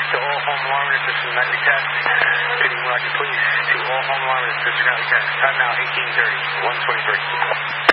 To all home alarmists, this is Nightly Test. Repeating Roger, please. To all home alarmists, this is Nightly Test. Time now, 18:30, 1:23.